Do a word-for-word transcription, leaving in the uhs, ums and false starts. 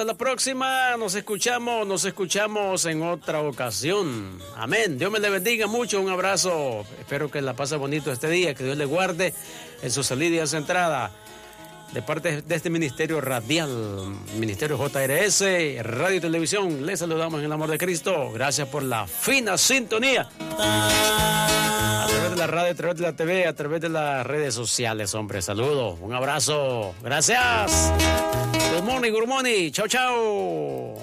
hasta la próxima. Nos escuchamos, nos escuchamos en otra ocasión. Amén. Dios me le bendiga mucho. Un abrazo. Espero que la pase bonito este día. Que Dios le guarde en su salida y en su entrada. De parte de este ministerio radial, Ministerio J R S, Radio y Televisión, les saludamos en el amor de Cristo. Gracias por la fina sintonía. A través de la radio, a través de la T V, a través de las redes sociales, hombre. Saludos, un abrazo. Gracias. Good morning, good morning. Chao, chao.